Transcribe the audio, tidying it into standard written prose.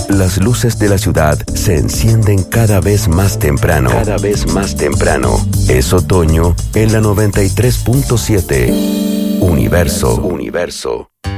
Las luces de la ciudad se encienden cada vez más temprano. Cada vez más temprano. Es otoño en la 93.7. Universo.